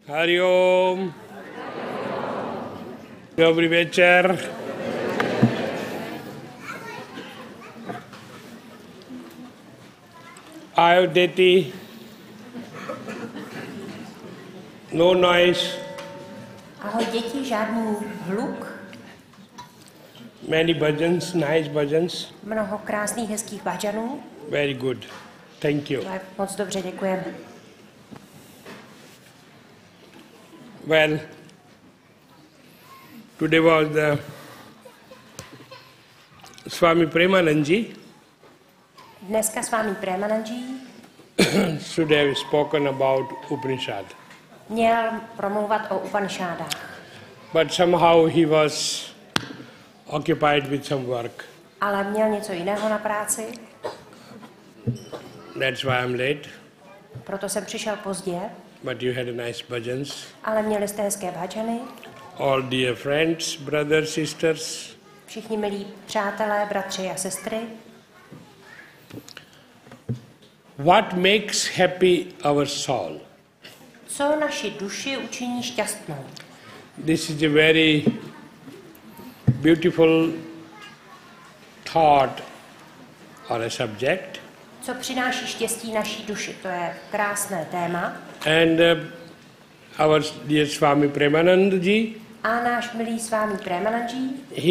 Hari Om. Dobrý večer. Ahoj děti. No noise. Ahoj děti, žádný hluk. Many bhajans, nice bhajans. Mnoho krásných, hezkých bhajanů. Very good. Thank you. Moc dobře, děkujeme. Well, today was the Swami Premanandji. Dneska s vámi Premanandji Should have spoken about Upanishad. měl promluvat o Upanishádách, But somehow he was occupied with some work. ale měl něco jiného na práci, That's why I'm late. proto jsem přišel pozdě, But you had a nice bhajans. ale měli jste hezké bhajany. All dear friends, brothers, sisters. Všichni milí přátelé, bratři a sestry. What makes happy our soul? Co naši duši učiní šťastnou? This is a very beautiful thought or a subject. Co přináší štěstí naší duši? To je krásné téma. And our dear Swami Premanandji, A náš milý s vámi Premanandji, he